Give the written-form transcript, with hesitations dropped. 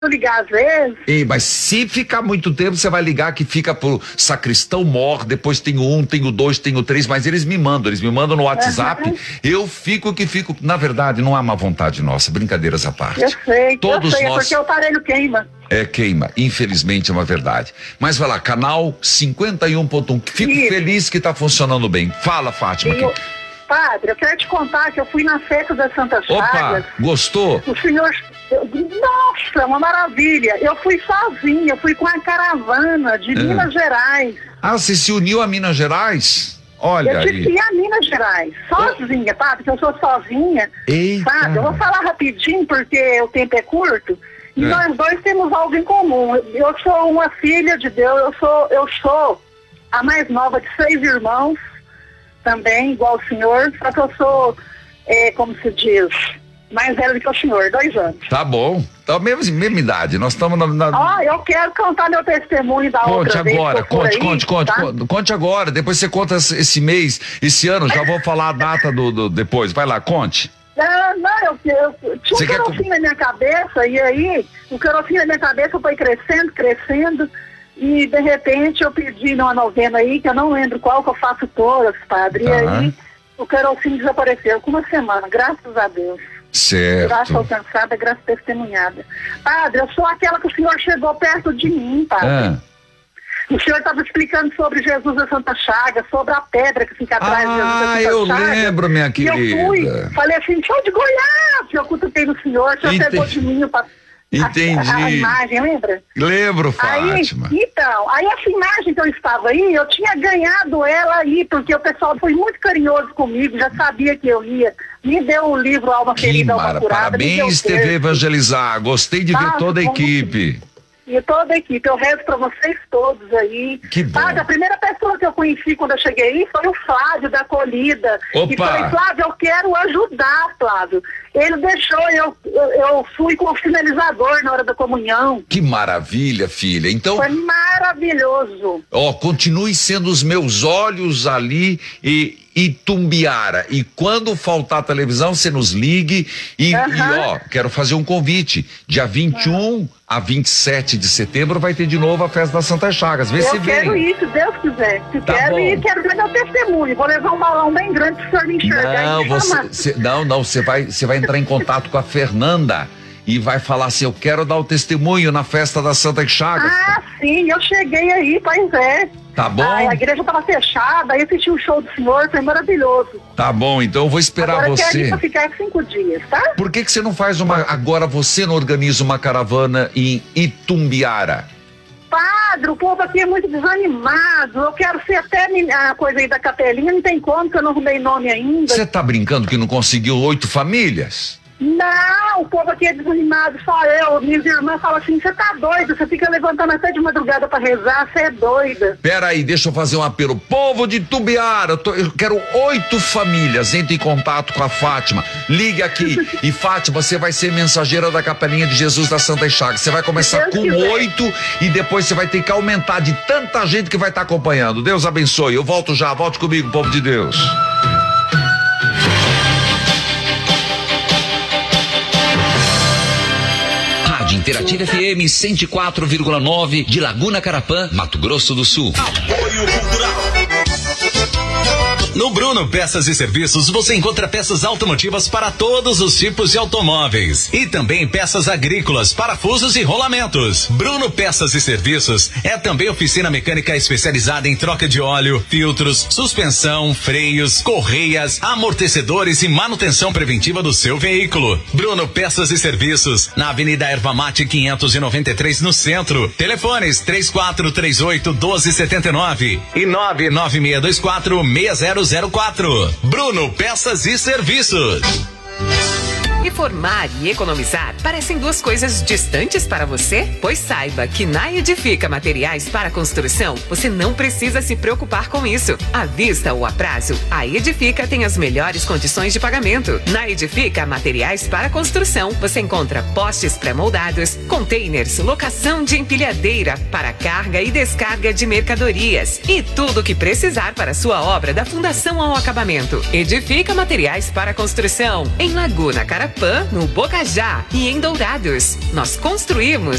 ligar às vezes. Mas se ficar muito tempo, você vai ligar que fica pro sacristão mor, depois tem o 1, tem o 2, tem o 3, mas eles me mandam no WhatsApp, eu fico, na verdade, não há má vontade nossa, brincadeiras à parte. Eu sei, Todos nós... porque o aparelho queima. Queima, infelizmente é uma verdade. Mas vai lá, canal 51.1, fico feliz que tá funcionando bem. Fala, Fátima. Padre, eu quero te contar que eu fui na festa da Santa Chagas. Opa, gostou? O senhor... Nossa, uma maravilha. Eu fui sozinha, eu fui com a caravana de Minas Gerais. Ah, você se uniu a Minas Gerais? Olha eu tive que ir a Minas Gerais, sozinha, tá? Porque eu sou sozinha. Eita. Sabe? Eu vou falar rapidinho porque o tempo é curto. E nós dois temos algo em comum. Eu sou uma filha de Deus, eu sou a mais nova de 6 irmãos, também, igual o senhor, só que eu sou, como se diz, mais velho do que o senhor, 2 anos. Tá bom. Tá mesma idade. Nós estamos na... eu quero contar meu testemunho da outra vez. Conte agora. Depois você conta esse ano. Já vou falar a data do depois. Vai lá, conte. Eu tinha um querosene na minha cabeça, e aí, o querosene na minha cabeça foi crescendo, e de repente eu pedi numa novena aí, que eu não lembro qual, que eu faço todas, padre, e aí o querosene desapareceu com uma semana, graças a Deus. Certo. Graça alcançada, graça testemunhada. Padre, eu sou aquela que o senhor chegou perto de mim, padre. O senhor estava explicando sobre Jesus da Santa Chaga, sobre a pedra que fica atrás de Jesus da Santa Chaga. Eu lembro, minha querida. E eu falei assim, sou de Goiás, eu cutuquei no senhor, o senhor pegou de mim para... Entendi. A imagem, lembra? Lembro, Fátima. Aí essa imagem que eu estava aí, eu tinha ganhado ela aí, porque o pessoal foi muito carinhoso comigo, já sabia que eu ia. Me deu o livro Alma Ferida, Alma Curada. Parabéns, TV Evangelizar. Gostei de ver toda a equipe. E toda a equipe, eu rezo pra vocês todos aí. Que bom. A primeira pessoa que eu conheci quando eu cheguei aí foi o Flávio da Acolhida. Opa. E falei, Flávio, eu quero ajudar, Flávio. Ele deixou, eu fui com o finalizador na hora da comunhão. Que maravilha, filha. Então... Foi maravilhoso. Continue sendo os meus olhos ali e Itumbiara. E quando faltar a televisão, você nos ligue quero fazer um convite. Dia 21 a 27 de setembro vai ter de novo a festa da Santa Chagas. Vê se vem. Eu quero ir, se Deus quiser. Quero ver meu testemunho. Vou levar um balão bem grande pro senhor me enxergar. Você vai entrar em contato com a Fernanda e vai falar assim, eu quero dar o testemunho na festa da Santa Chagas. Sim, eu cheguei aí, pois é. Tá bom? A igreja estava fechada, aí assisti o show do senhor, foi maravilhoso. Tá bom, então eu vou esperar agora você. Agora eu quero ir pra ficar 5 dias, tá? Por que você não faz agora você não organiza uma caravana em Itumbiara? Padre, o povo aqui é muito desanimado, eu quero ser até a coisa aí da capelinha, não tem como, que eu não arrumei nome ainda. Você tá brincando que não conseguiu 8 famílias? Não, o povo aqui é desanimado, só eu. Minhas irmãs falam assim, você tá doido, você fica levantando até de madrugada pra rezar, você é doida. Peraí, deixa eu fazer um apelo. Povo de Itumbiara, eu quero 8 famílias, entre em contato com a Fátima, ligue aqui. E Fátima, você vai ser mensageira da Capelinha de Jesus da Santa Chagas. Você vai começar com 8 e depois você vai ter que aumentar de tanta gente que vai estar acompanhando. Deus abençoe, eu volto já, volte comigo, povo de Deus. Interativa FM 104,9 de Laguna Carapã, Mato Grosso do Sul. Apoio Cultural. No Bruno Peças e Serviços você encontra peças automotivas para todos os tipos de automóveis e também peças agrícolas, parafusos e rolamentos. Bruno Peças e Serviços é também oficina mecânica especializada em troca de óleo, filtros, suspensão, freios, correias, amortecedores e manutenção preventiva do seu veículo. Bruno Peças e Serviços, na Avenida Erva Mate 593 no centro. Telefones 3438-1279 e 99624-6004. Bruno Peças e Serviços. Reformar e economizar parecem 2 coisas distantes para você? Pois saiba que na Edifica Materiais para Construção você não precisa se preocupar com isso. À vista ou a prazo, a Edifica tem as melhores condições de pagamento. Na Edifica Materiais para Construção você encontra postes pré-moldados, containers, locação de empilhadeira para carga e descarga de mercadorias e tudo o que precisar para sua obra da fundação ao acabamento. Edifica Materiais para Construção, em Laguna Carapã, Pan, no Bocajá e em Dourados. Nós construímos